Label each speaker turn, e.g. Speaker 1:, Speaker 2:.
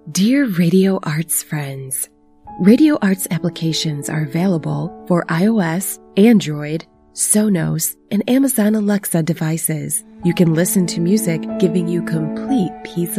Speaker 1: Dear Radio Arts friends, Radio Arts applications are available for iOS, Android, Sonos, and Amazon Alexa devices. You can listen to music, giving you complete peace